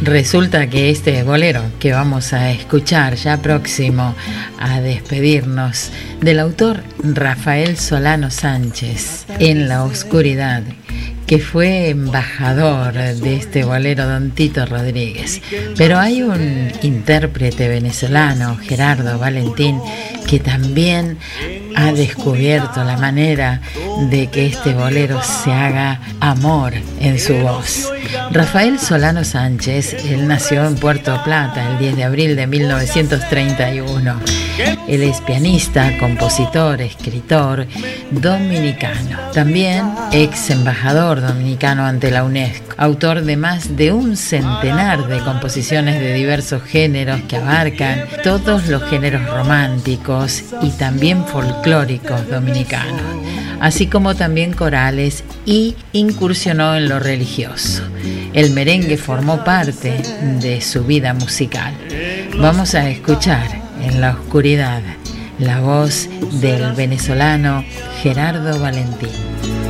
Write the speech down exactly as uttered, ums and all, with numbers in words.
Resulta que este bolero que vamos a escuchar ya próximo a despedirnos, del autor Rafael Solano Sánchez, En la oscuridad, que fue embajador de este bolero, don Tito Rodríguez. Pero hay un intérprete venezolano, Gerardo Valentín, que también ha descubierto la manera de que este bolero se haga amor en su voz. Rafael Solano Sánchez, él nació en Puerto Plata el diez de abril de mil novecientos treinta y uno. Él es pianista, compositor, escritor dominicano. También ex embajador dominicano ante la UNESCO. Autor de más de un centenar de composiciones de diversos géneros que abarcan todos los géneros románticos y también folclóricos dominicanos, así como también corales, y incursionó en lo religioso. El merengue formó parte de su vida musical. Vamos a escuchar En la oscuridad la voz del venezolano Gerardo Valentín.